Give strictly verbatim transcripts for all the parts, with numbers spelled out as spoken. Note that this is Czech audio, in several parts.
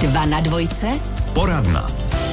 Dva na dvojce. Poradna.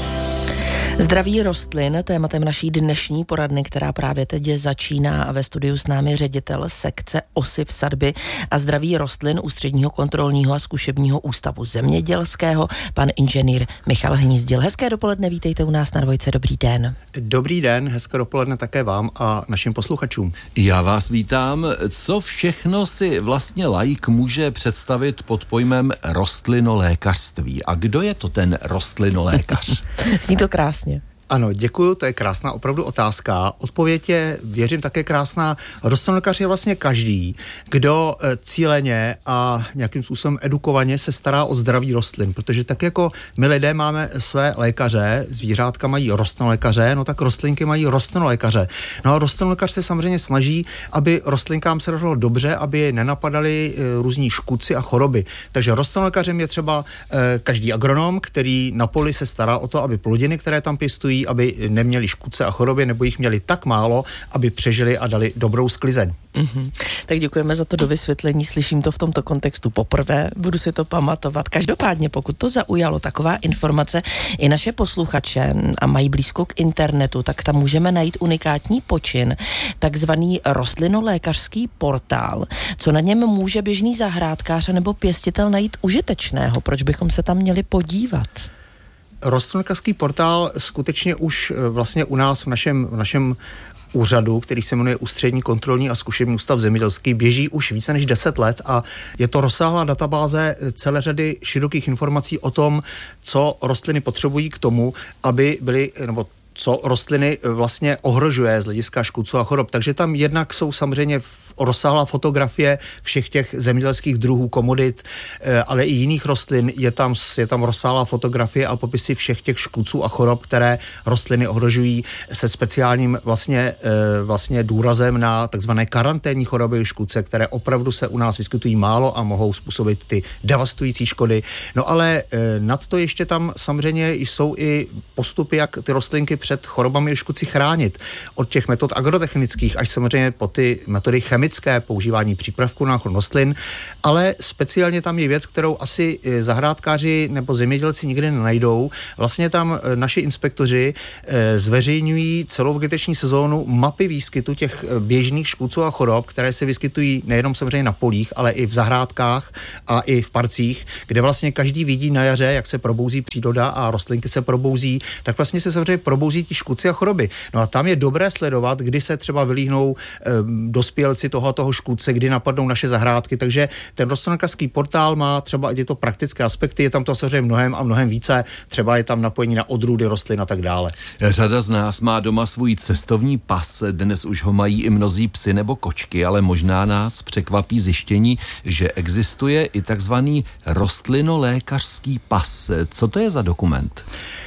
Zdraví rostlin, tématem naší dnešní poradny, která právě teď začíná, a ve studiu s námi ředitel sekce osiv sadby a zdraví rostlin Ústředního kontrolního a zkušebního ústavu zemědělského, pan inženýr Michal Hnízdil. Hezké dopoledne, vítejte u nás na dvojce, dobrý den. Dobrý den, hezké dopoledne také vám a našim posluchačům. Já vás vítám. Co všechno si vlastně laik může představit pod pojmem rostlinolékařství? A kdo je to ten rostlinolékař? Zní to krásně. Ano, děkuju, to je krásná opravdu otázka. Odpověď je, věřím, také krásná. Rostlinolékař je vlastně každý, kdo cíleně a nějakým způsobem edukovaně se stará o zdraví rostlin, protože tak jako my lidé máme své lékaře, zvířátka mají rostlinolékaře, no tak rostlinky mají rostlinolékaře. No a rostlinolékař se samozřejmě snaží, aby rostlinkám se dařilo dobře, aby je nenapadaly různí škůdci a choroby. Takže rostlinolékařem je třeba každý agronom, který na poli se stará o to, aby plodiny, které tam pěstují, aby neměli škůdce a choroby, nebo jich měli tak málo, aby přežili a dali dobrou sklizeň. Mm-hmm. Tak děkujeme za to dovysvětlení, slyším to v tomto kontextu poprvé, budu si to pamatovat. Každopádně, pokud to zaujalo taková informace i naše posluchače a mají blízko k internetu, tak tam můžeme najít unikátní počin, takzvaný rostlinolékařský portál. Co na něm může běžný zahrádkář nebo pěstitel najít užitečného? Proč bychom se tam měli podívat? Rostlinolékařský portál skutečně už vlastně u nás v našem, v našem úřadu, který se jmenuje Ústřední kontrolní a zkušební ústav zemědělský, běží už více než deset let a je to rozsáhlá databáze celé řady širokých informací o tom, co rostliny potřebují k tomu, aby byly, nebo co rostliny vlastně ohrožuje z hlediska škůdců a chorob. Takže tam jednak jsou samozřejmě rozsáhlá fotografie všech těch zemědělských druhů komodit, ale i jiných rostlin. Je tam, je tam rozsáhlá fotografie a popisy všech těch škůdců a chorob, které rostliny ohrožují, se speciálním vlastně, vlastně důrazem na takzvané karanténní choroby škůdce, které opravdu se u nás vyskytují málo a mohou způsobit ty devastující škody. No ale nad to ještě tam samozřejmě jsou i postupy, jak ty rostlinky před chorobami a škůdci chránit. Od těch metod agrotechnických až samozřejmě po ty metody chemické, používání přípravků na ochranu rostlin, ale speciálně tam je věc, kterou asi zahrádkáři nebo zemědělci nikdy nenajdou. Vlastně tam naši inspektoři zveřejňují celou vegetační sezónu mapy výskytu těch běžných škůdců a chorob, které se vyskytují nejenom samozřejmě na polích, ale i v zahrádkách a i v parcích, kde vlastně každý vidí na jaře, jak se probouzí příroda a rostlinky se probouzí, tak vlastně se samozřejmě probouzí ti škůdci a choroby. No a tam je dobré sledovat, kdy se třeba vylíhnou e, dospělci toho toho škůdce, kdy napadnou naše zahrádky, takže ten rostlinolékařský portál má třeba i tyto praktické aspekty, je tam to samozřejmě mnohem a mnohem více, třeba je tam napojení na odrůdy rostlin a tak dále. Řada z nás má doma svůj cestovní pas, dnes už ho mají i mnozí psi nebo kočky, ale možná nás překvapí zjištění, že existuje i takzvaný rostlinolékařský pas. Co to je za dokument?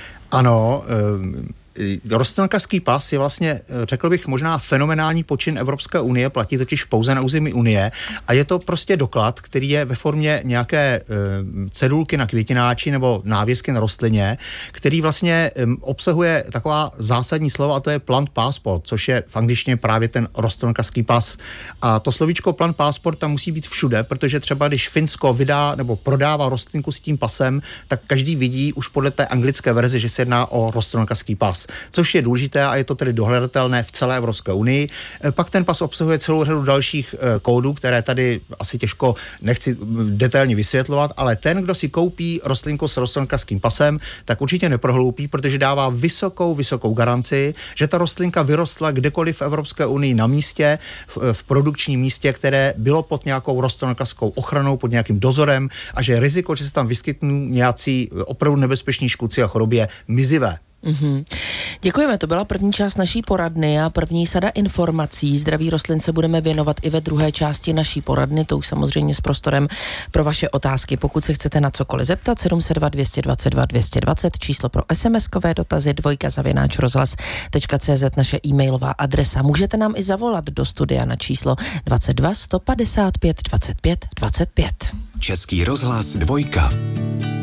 Ano, e- rostlinolékařský pas je vlastně, řekl bych, možná fenomenální počin Evropské unie, platí totiž pouze na území Unie a je to prostě doklad, který je ve formě nějaké e, cedulky na květináči nebo návěsky na rostlině, který vlastně e, obsahuje taková zásadní slova a to je plant passport, což je v angličtině právě ten rostlinolékařský pas. A to slovíčko plant passport tam musí být všude, protože třeba když Finsko vydá nebo prodává rostlinku s tím pasem, tak každý vidí už podle té anglické verze, že se jedná o rostlinolékařský pas, což je důležité a je to tedy dohledatelné v celé Evropské unii. Pak ten pas obsahuje celou řadu dalších kódů, které tady asi těžko nechci detailně vysvětlovat, ale ten, kdo si koupí rostlinku s rostlinolékařským pasem, tak určitě neprohloupí, protože dává vysokou, vysokou garanci, že ta rostlinka vyrostla kdekoliv v Evropské unii na místě, v, v produkčním místě, které bylo pod nějakou rostlinolékařskou ochranou, pod nějakým dozorem a že riziko, že se tam vyskytnou nějací opravdu nebezpeční škůdci a choroby je mizivé. Mm-hmm. Děkujeme, to byla první část naší poradny a první sada informací. Zdraví rostlin se budeme věnovat i ve druhé části naší poradny, to už samozřejmě s prostorem pro vaše otázky. Pokud se chcete na cokoliv zeptat, sedm set dva, dvě dvacet dva, dvě dvacet, číslo pro SMSkové dotazy, dvojka zavináč rozhlas tečka cé zet, naše e-mailová adresa. Můžete nám i zavolat do studia na číslo dvacet dva, sto padesát pět, dvacet pět, dvacet pět. Český rozhlas dvojka.